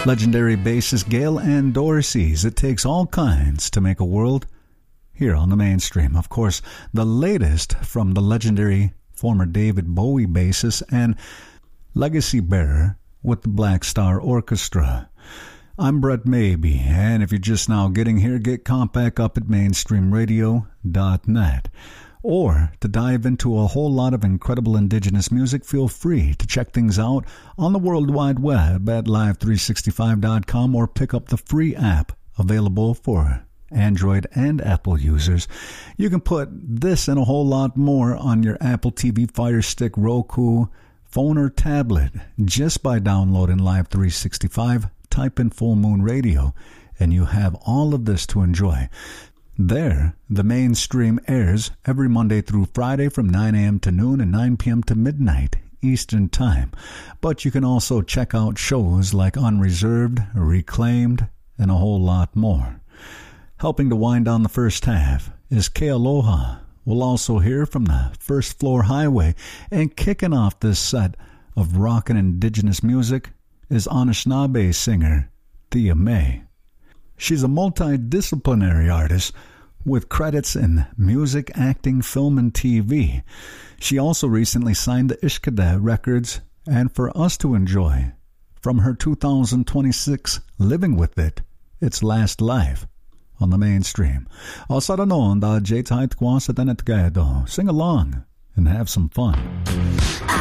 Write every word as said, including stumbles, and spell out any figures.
Legendary bassist Gail Ann Dorsey's It Takes All Kinds to Make a World, here on the Mainstream. Of course, the latest from the legendary former David Bowie bassist and legacy bearer with the Black Star Orchestra. I'm Brett Maybe, and if you're just now getting here, get Compact up at mainstream radio dot net. Or to dive into a whole lot of incredible indigenous music, feel free to check things out on the World Wide Web at live three sixty-five dot com or pick up the free app available for Android and Apple users. You can put this and a whole lot more on your Apple T V, Fire Stick, Roku, phone or tablet just by downloading Live three sixty-five, type in Full Moon Radio, and you have all of this to enjoy. There, the Mainstream airs every Monday through Friday from nine a.m. to noon and nine p.m. to midnight Eastern Time. But you can also check out shows like Unreserved, Reclaimed, and a whole lot more. Helping to wind down the first half is Ke Aloha. We'll also hear from the First Floor Highway, and kicking off this set of rock and indigenous music is Anishinaabe singer Thea May. She's a multidisciplinary artist with credits in music, acting, film, and T V. She also recently signed to Ishkada Records, and for us to enjoy from her two thousand twenty-six Living With It, It's Last Life on the Mainstream. Sing along and have some fun.